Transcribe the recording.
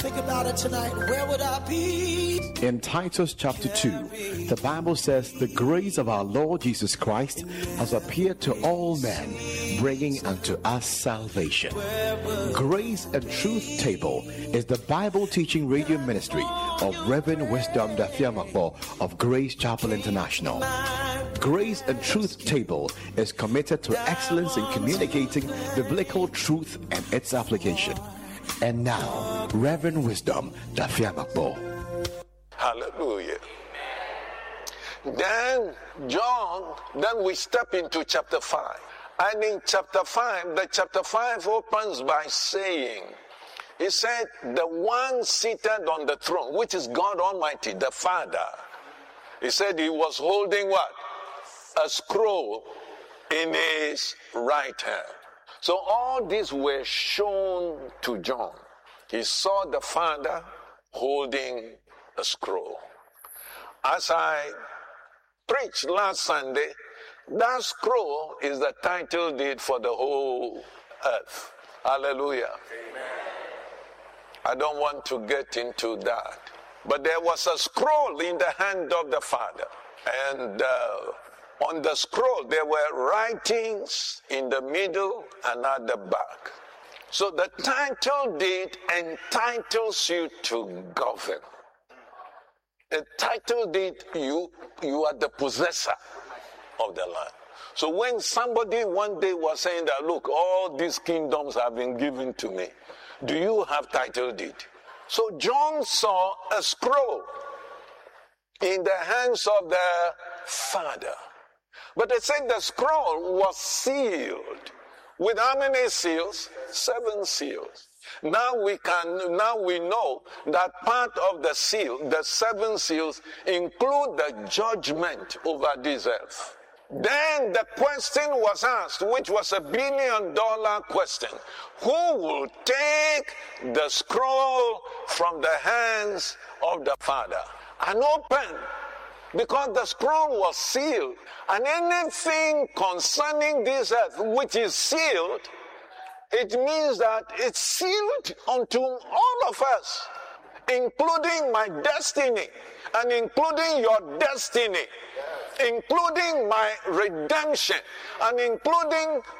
think about it tonight, where would I be? In Titus chapter 2, the Bible says, the grace of our Lord Jesus Christ has appeared to all men, bringing unto us salvation. Grace and Truth Table is the Bible teaching radio ministry of Reverend Wisdom Dafiamakbo of Grace Chapel International. Grace and Truth Table is committed to excellence in communicating biblical truth and its application. And now, Reverend Wisdom Dafiamakbo. Hallelujah. Then we step into chapter 5. And in chapter 5, the chapter 5 opens by saying, he said, the one seated on the throne, which is God Almighty, the Father. He said he was holding what? A scroll in his right hand. So all these were shown to John. He saw the Father holding a scroll. As I preached last Sunday, that scroll is the title deed for the whole earth. Hallelujah. Amen. I don't want to get into that. But there was a scroll in the hand of the Father. And on the scroll, there were writings in the middle and at the back. So the title deed entitles you to govern. The title deed, you are the possessor of the land. So when somebody one day was saying that, look, all these kingdoms have been given to me, do you have title deed? So John saw a scroll in the hands of the Father. But they said the scroll was sealed. With how many seals? 7 seals. Now we know that part of the seal, the 7 seals, include the judgment over this earth. Then the question was asked, which was $1 billion question. Who will take the scroll from the hands of the Father and open? Because the scroll was sealed. And anything concerning this earth which is sealed, it means that it's sealed unto all of us, including my destiny and including your destiny, including my redemption and including